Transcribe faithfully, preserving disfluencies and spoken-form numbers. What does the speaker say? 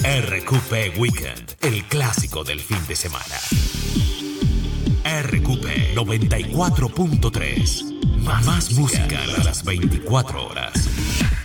R Q P Weekend, el clásico del fin de semana. R Q P noventa y cuatro punto tres. Más, más música a las veinticuatro horas.